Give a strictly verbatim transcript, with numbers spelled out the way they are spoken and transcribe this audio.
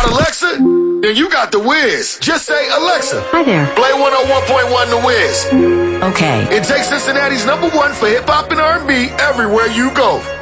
Alexa? Then you got The Wiz. Just say, Alexa, Hi there. play one oh one point one The Wiz. Okay. It takes Cincinnati's number one for hip-hop and R and B everywhere you go.